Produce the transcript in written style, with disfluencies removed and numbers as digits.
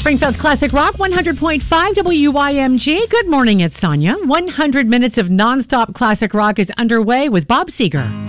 Springfield's Classic Rock 100.5 WYMG. Good morning, it's Sonia. 100 minutes of nonstop classic rock is underway with Bob Seger.